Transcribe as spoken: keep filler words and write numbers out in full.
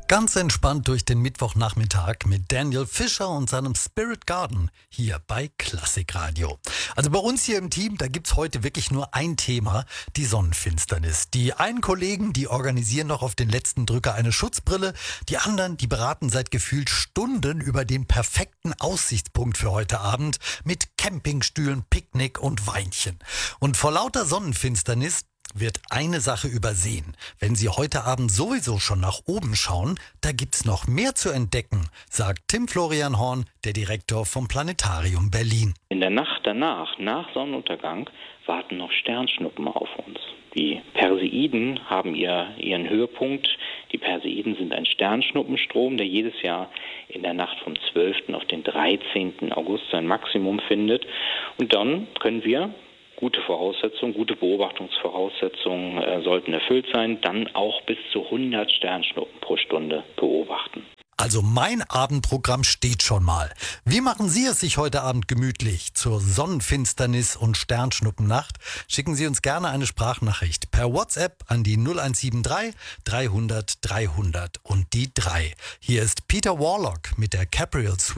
Ganz entspannt durch den Mittwochnachmittag mit Daniel Fischer und seinem Spirit Garden hier bei Klassikradio. Also bei uns hier im Team, da gibt's heute wirklich nur ein Thema, die Sonnenfinsternis. Die einen Kollegen, die organisieren noch auf den letzten Drücker eine Schutzbrille. Die anderen, die beraten seit gefühlt Stunden über den perfekten Aussichtspunkt für heute Abend mit Campingstühlen, Picknick und Weinchen. Und vor lauter Sonnenfinsternis wird eine Sache übersehen. Wenn Sie heute Abend sowieso schon nach oben schauen, da gibt's noch mehr zu entdecken, sagt Tim Florian Horn, der Direktor vom Planetarium Berlin. In der Nacht danach, nach Sonnenuntergang, warten noch Sternschnuppen auf uns. Die Perseiden haben ihr, ihren Höhepunkt. Die Perseiden sind ein Sternschnuppenstrom, der jedes Jahr in der Nacht vom zwölften auf den dreizehnten August sein Maximum findet. Und dann können wir gute Voraussetzungen, gute Beobachtungsvoraussetzungen äh, sollten erfüllt sein, dann auch bis zu hundert Sternschnuppen pro Stunde beobachten. Also mein Abendprogramm steht schon mal. Wie machen Sie es sich heute Abend gemütlich zur Sonnenfinsternis und Sternschnuppennacht? Schicken Sie uns gerne eine Sprachnachricht per WhatsApp an die null eins sieben drei dreihundert dreihundert und die drei. Hier ist Peter Warlock mit der Capriol Suite.